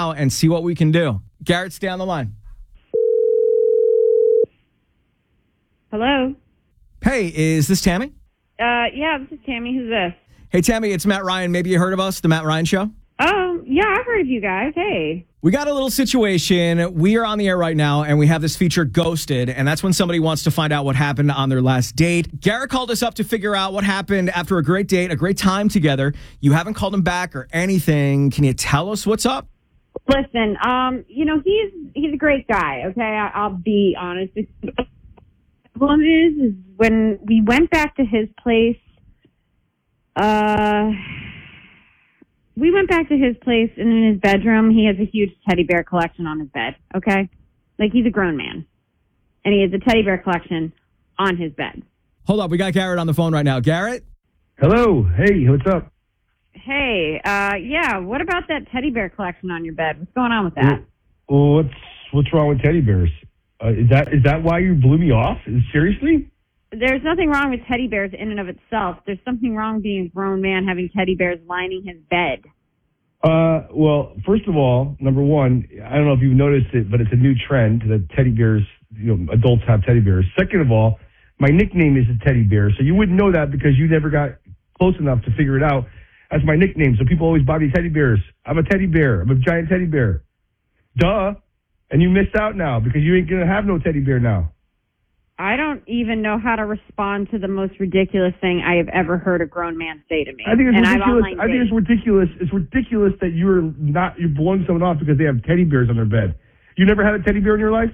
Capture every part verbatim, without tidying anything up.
now and see what we can do. Garrett, stay on the line. Hello? Hey, is this Tammy? Uh, yeah, this is Tammy. Who's this? Hey, Tammy, it's Matt Ryan. Maybe you heard of us, The Matt Ryan Show? Oh, yeah, I've heard of you guys. Hey. We got a little situation. We are on the air right now, and we have this feature, Ghosted, and that's when somebody wants to find out what happened on their last date. Garrett called us up to figure out what happened after a great date, a great time together. You haven't called him back or anything. Can you tell us what's up? Listen, um, you know, he's he's a great guy, okay? I, I'll be honest. The problem is, is when we went back to his place, uh... We went back to his place, and in his bedroom, he has a huge teddy bear collection on his bed, okay? Like, he's a grown man, and he has a teddy bear collection on his bed. Hold up, we got Garrett on the phone right now. Garrett? Hello. Hey, what's up? Hey, uh, yeah, what about that teddy bear collection on your bed? What's going on with that? Well, what's what's wrong with teddy bears? Uh, is that is that why you blew me off? Seriously? There's nothing wrong with teddy bears in and of itself. There's something wrong being a grown man having teddy bears lining his bed. Uh, well, first of all, number one, I don't know if you've noticed it, but it's a new trend that teddy bears, you know, adults have teddy bears. Second of all, my nickname is a teddy bear, so you wouldn't know that because you never got close enough to figure it out. That's my nickname, so people always buy me teddy bears. I'm a teddy bear. I'm a giant teddy bear. Duh. And you missed out now because you ain't going to have no teddy bear now. I don't even know how to respond to the most ridiculous thing I have ever heard a grown man say to me. I think it's and ridiculous. I think it's ridiculous. It's ridiculous that you're not you're blowing someone off because they have teddy bears on their bed. You never had a teddy bear in your life?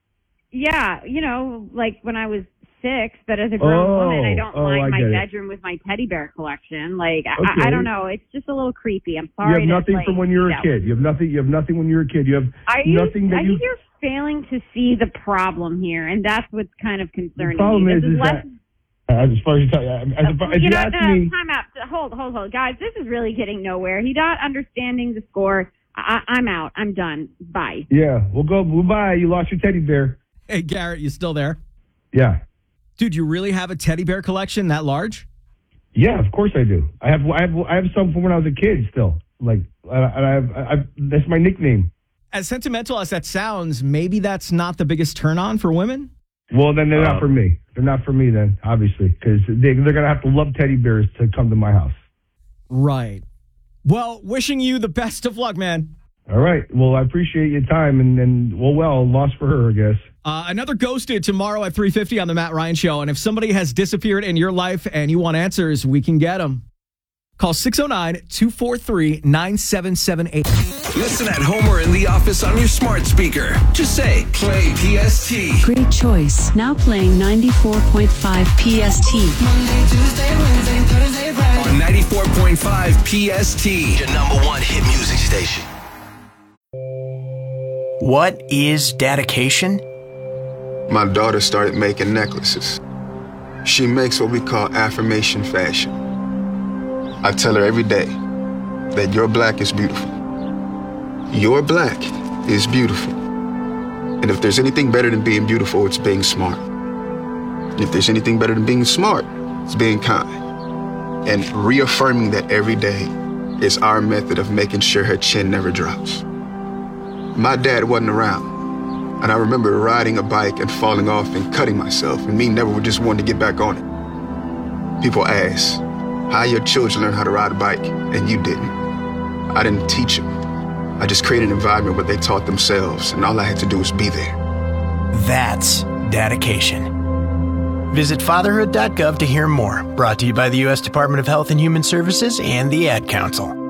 Yeah, you know, like when I was six. But as a grown oh, woman, I don't oh, line I my get bedroom it. with my teddy bear collection. Like okay. I, I don't know. It's just a little creepy. I'm sorry. You have nothing to, like, from when you were a kid. You have nothing. You have nothing when you were a kid. You have Are nothing you, that I you. think you're failing to see the problem here, and that's what's kind of concerning the problem me. is, This is, is less, that, as far as you tell, as, as, as you you know, ask no, me, time out. Hold, hold, hold, guys. This is really getting nowhere. He's not understanding the score. I, I'm out. I'm done. Bye. Yeah, we'll go. Goodbye. You lost your teddy bear. Hey, Garrett, you still there? Yeah. Dude, you really have a teddy bear collection that large? Yeah, of course I do. I have, I have, I have some from when I was a kid still. Like, and I have, I have, that's my nickname. As sentimental as that sounds, maybe that's not the biggest turn on for women? Well, then they're uh, not for me. They're not for me then, obviously, because they, they're going to have to love teddy bears to come to my house. Right. Well, wishing you the best of luck, man. All right. Well, I appreciate your time, and, and well, well, lost for her, I guess. Uh, another Ghosted tomorrow at three fifty on The Matt Ryan Show. And if somebody has disappeared in your life and you want answers, we can get them. Call six oh nine, two four three, nine seven seven eight. Listen at home or in the office on your smart speaker. Just say, play P S T. Great choice. Now playing ninety-four point five P S T. Monday, Tuesday, Wednesday, Thursday, Friday. On ninety-four point five P S T. Your number one hit music station. What is dedication? My daughter started making necklaces. She makes what we call affirmation fashion. I tell her every day that your black is beautiful. Your black is beautiful. And if there's anything better than being beautiful, it's being smart. And if there's anything better than being smart, it's being kind. And reaffirming that every day is our method of making sure her chin never drops. My dad wasn't around. And I remember riding a bike and falling off and cutting myself, and me never just wanting to get back on it. People ask, how your children learn how to ride a bike, and you didn't. I didn't teach them. I just created an environment where they taught themselves, and all I had to do was be there. That's dedication. Visit fatherhood dot gov to hear more. Brought to you by the U S Department of Health and Human Services and the Ad Council.